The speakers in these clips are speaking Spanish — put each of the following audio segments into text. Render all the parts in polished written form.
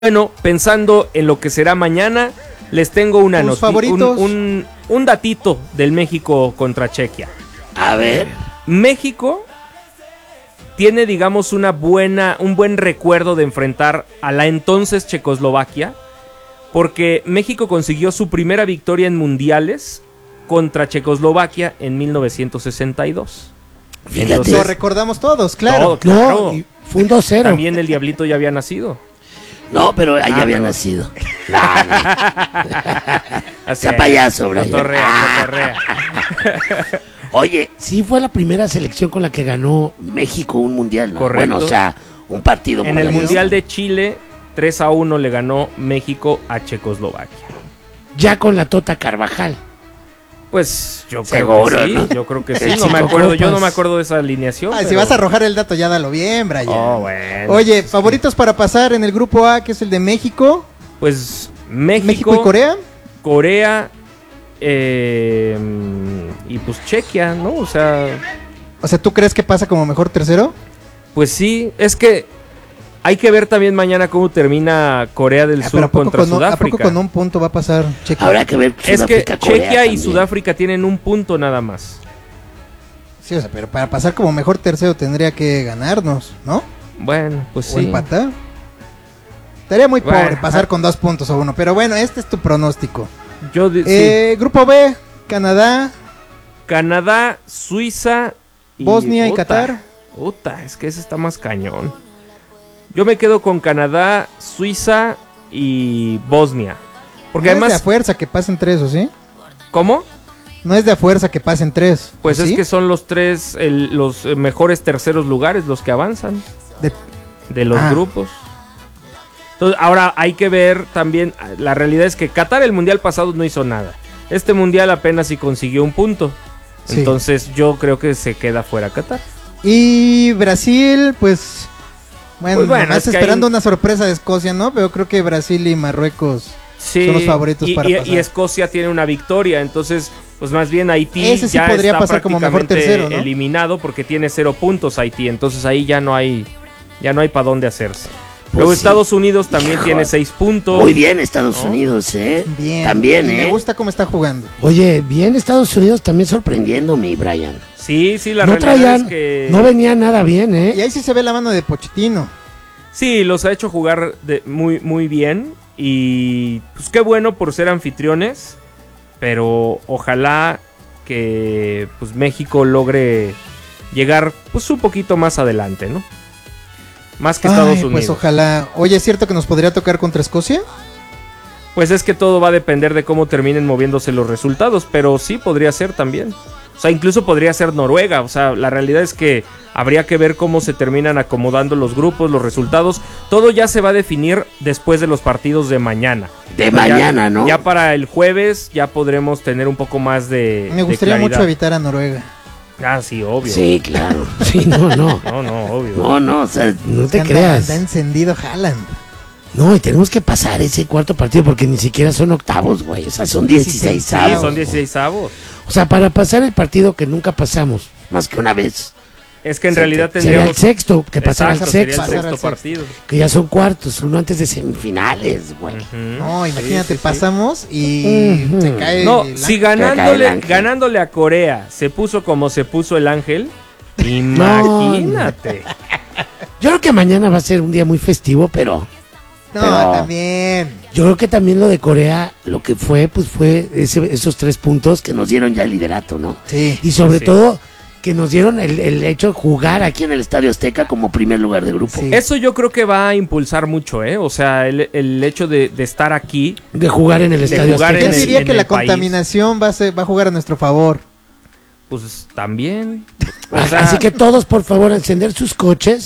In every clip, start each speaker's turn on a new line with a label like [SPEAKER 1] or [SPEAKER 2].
[SPEAKER 1] Bueno, pensando en lo que será mañana, les tengo una un datito del México contra Chequia.
[SPEAKER 2] A ver.
[SPEAKER 1] México tiene, digamos, un buen recuerdo de enfrentar a la entonces Checoslovaquia, porque México consiguió su primera victoria en mundiales contra Checoslovaquia en 1962.
[SPEAKER 3] Entonces, lo recordamos todos, claro.
[SPEAKER 1] Claro.
[SPEAKER 3] No, fue un 2-0.
[SPEAKER 1] También el Diablito ya había nacido.
[SPEAKER 2] No, pero ahí había nacido. Sea payaso, Brian.
[SPEAKER 1] Cotorrea.
[SPEAKER 2] Oye, sí fue la primera selección con la que ganó México un mundial, ¿no?
[SPEAKER 1] Correcto.
[SPEAKER 2] Bueno, o sea, un partido.
[SPEAKER 1] En el Mundial de Chile, 3-1 le ganó México a Checoslovaquia.
[SPEAKER 2] Ya con la Tota Carvajal.
[SPEAKER 1] Pues yo
[SPEAKER 2] Seguro,
[SPEAKER 1] creo que sí,
[SPEAKER 2] ¿no?
[SPEAKER 1] yo creo que sí. No me acuerdo, yo no me acuerdo de esa alineación.
[SPEAKER 3] Si vas a arrojar el dato, ya dalo bien, Brian.
[SPEAKER 1] Oh, bueno.
[SPEAKER 3] Oye, favoritos para pasar en el grupo A, que es el de México.
[SPEAKER 1] Pues
[SPEAKER 3] México y Corea.
[SPEAKER 1] Corea y pues Chequia, ¿no? O sea,
[SPEAKER 3] ¿tú crees que pasa como mejor tercero?
[SPEAKER 1] Pues sí, es que hay que ver también mañana cómo termina Corea del Sur contra Sudáfrica.
[SPEAKER 3] ¿A poco con un punto va a pasar Chequia?
[SPEAKER 2] Habrá que ver.
[SPEAKER 1] Es que Chequia y Sudáfrica tienen un punto nada más.
[SPEAKER 3] Sí, o sea, pero para pasar como mejor tercero tendría que ganarnos, ¿no?
[SPEAKER 1] Bueno, pues
[SPEAKER 3] o
[SPEAKER 1] sí.
[SPEAKER 3] Empatar. Estaría muy pobre pasar con 2 puntos o 1, pero bueno, este es tu pronóstico.
[SPEAKER 1] Sí.
[SPEAKER 3] Grupo B, Canadá,
[SPEAKER 1] Suiza,
[SPEAKER 3] Bosnia y Qatar.
[SPEAKER 1] Es que ese está más cañón. Yo me quedo con Canadá, Suiza y Bosnia. Porque
[SPEAKER 3] no
[SPEAKER 1] además
[SPEAKER 3] es de a fuerza que pasen 3, ¿o sí?
[SPEAKER 1] ¿Cómo?
[SPEAKER 3] No es de a fuerza que pasen 3.
[SPEAKER 1] Pues es
[SPEAKER 3] ¿sí?
[SPEAKER 1] que son los tres, los mejores terceros lugares los que avanzan de los grupos. Entonces, ahora hay que ver también, la realidad es que Qatar el mundial pasado no hizo nada. Este mundial apenas si consiguió un punto. Sí. Entonces yo creo que se queda fuera Qatar.
[SPEAKER 3] Y Brasil, pues bueno es esperando una sorpresa de Escocia, ¿no? Pero creo que Brasil y Marruecos son los favoritos para pasar.
[SPEAKER 1] Y Escocia tiene una victoria, entonces pues más bien Haití
[SPEAKER 3] ese sí
[SPEAKER 1] ya
[SPEAKER 3] podría
[SPEAKER 1] está
[SPEAKER 3] pasar como mejor tercero, ¿no?
[SPEAKER 1] Eliminado porque tiene 0 puntos Haití, entonces ahí ya no hay para dónde hacerse.
[SPEAKER 2] Pues
[SPEAKER 1] luego Estados Unidos también tiene 6 puntos.
[SPEAKER 2] Muy bien Estados Unidos,
[SPEAKER 3] Bien.
[SPEAKER 2] También,
[SPEAKER 3] Me gusta cómo está jugando.
[SPEAKER 2] Oye, bien Estados Unidos también sorprendiendo, mi Brian.
[SPEAKER 1] Sí, la realidad es que
[SPEAKER 2] no venía nada bien,
[SPEAKER 3] Y ahí sí se ve la mano de Pochettino.
[SPEAKER 1] Sí, los ha hecho jugar muy, muy bien. Y pues qué bueno por ser anfitriones. Pero ojalá que pues México logre llegar pues un poquito más adelante, ¿no? Más que Estados Unidos.
[SPEAKER 3] Pues ojalá. Oye, ¿es cierto que nos podría tocar contra Escocia?
[SPEAKER 1] Pues es que todo va a depender de cómo terminen moviéndose los resultados. Pero sí, podría ser también. O sea, incluso podría ser Noruega. O sea, la realidad es que habría que ver cómo se terminan acomodando los grupos, los resultados. Todo ya se va a definir después de los partidos de mañana.
[SPEAKER 2] Mañana, ¿no?
[SPEAKER 1] Ya para el jueves ya podremos tener un poco más de
[SPEAKER 3] Me gustaría mucho evitar a Noruega.
[SPEAKER 1] Ah, sí, obvio.
[SPEAKER 2] Sí, claro. Sí, no,
[SPEAKER 1] obvio.
[SPEAKER 2] No, o sea, no te creas.
[SPEAKER 3] Está encendido Haaland.
[SPEAKER 2] No, y tenemos que pasar ese cuarto partido porque ni siquiera son octavos, güey. O sea, son 16 avos.
[SPEAKER 1] Sí, son 16 avos.
[SPEAKER 2] O sea, para pasar el partido que nunca pasamos, más que una vez.
[SPEAKER 1] Es que en realidad
[SPEAKER 2] tendríamos... Sería el sexto, que pasara al
[SPEAKER 1] sexto.
[SPEAKER 2] Sería
[SPEAKER 1] el sexto partido.
[SPEAKER 2] Que ya son cuartos, uno antes de semifinales, güey.
[SPEAKER 3] No, imagínate, pasamos y se cae.
[SPEAKER 1] No, si ganándole a Corea se puso como se puso el Ángel, imagínate.
[SPEAKER 2] Yo creo que mañana va a ser un día muy festivo, pero
[SPEAKER 3] también.
[SPEAKER 2] Yo creo que también lo de Corea, lo que fue, pues fue esos 3 puntos que nos dieron ya el liderato, ¿no?
[SPEAKER 3] Sí.
[SPEAKER 2] Y sobre todo que nos dieron el hecho de jugar aquí en el Estadio Azteca como primer lugar de grupo.
[SPEAKER 1] Sí. Eso yo creo que va a impulsar mucho, ¿eh? O sea, el hecho de estar aquí.
[SPEAKER 2] De jugar en el Estadio Azteca.
[SPEAKER 3] ¿Quién diría que la contaminación va a jugar a nuestro favor?
[SPEAKER 1] Pues también.
[SPEAKER 2] O sea, así que todos, por favor, a encender sus coches.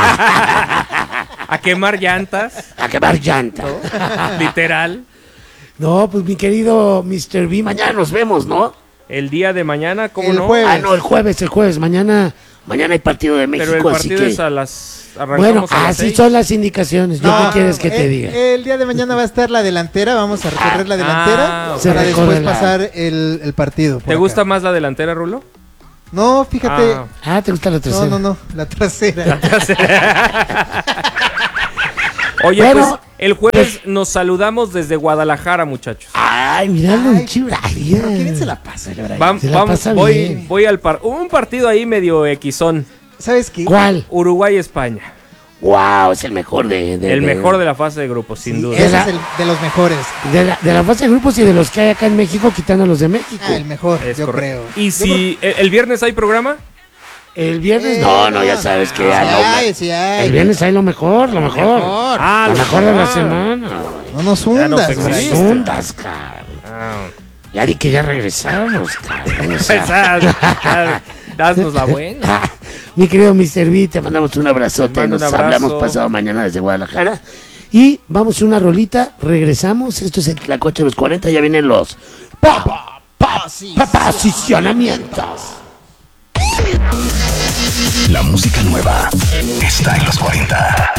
[SPEAKER 1] A quemar llantas.
[SPEAKER 2] ¿No?
[SPEAKER 1] Literal.
[SPEAKER 2] No, pues mi querido Mr. B, mañana nos vemos, ¿no?
[SPEAKER 1] El día de mañana, ¿cómo
[SPEAKER 3] el
[SPEAKER 1] no?
[SPEAKER 3] Jueves.
[SPEAKER 2] No, el jueves. Mañana hay partido de México,
[SPEAKER 1] pero el partido
[SPEAKER 2] así que...
[SPEAKER 1] es a las...
[SPEAKER 2] Bueno, así son las indicaciones. ¿Qué quieres que te diga?
[SPEAKER 3] El día de mañana va a estar la delantera. Vamos a recorrer la delantera para después pasar el partido.
[SPEAKER 1] ¿Te gusta más la delantera, Rulo?
[SPEAKER 3] No, fíjate.
[SPEAKER 2] ¿te gusta la trasera?
[SPEAKER 3] No, la trasera.
[SPEAKER 1] Oye,
[SPEAKER 2] bueno,
[SPEAKER 1] El jueves nos saludamos desde Guadalajara, muchachos.
[SPEAKER 2] Ay, miralo, Chibraría.
[SPEAKER 3] ¿Pero quién se la pasa?
[SPEAKER 1] Voy al un partido ahí medio equisón.
[SPEAKER 3] ¿Sabes qué?
[SPEAKER 2] ¿Cuál?
[SPEAKER 1] Uruguay-España.
[SPEAKER 2] Wow, es el mejor
[SPEAKER 1] mejor de la fase de grupos, sin duda.
[SPEAKER 3] Ese es el de los mejores.
[SPEAKER 2] De la fase de grupos y de los que hay acá en México, quitando los de México.
[SPEAKER 3] El mejor, yo creo.
[SPEAKER 1] ¿Y si el viernes hay programa?
[SPEAKER 2] El viernes no, ya sabes que
[SPEAKER 3] sí hay.
[SPEAKER 2] El viernes hay lo mejor. Lo mejor de la semana.
[SPEAKER 3] No nos hundas,
[SPEAKER 2] cabrón. Ya di que ya regresamos, cabrón.
[SPEAKER 1] Haznos la buena.
[SPEAKER 2] Mi querido Mr. B, te mandamos un abrazote. Nos hablamos pasado mañana desde Guadalajara. Y vamos a una rolita, regresamos. Esto es el Tlacoche de los 40. Ya vienen los posicionamientos.
[SPEAKER 4] La música nueva está en los 40.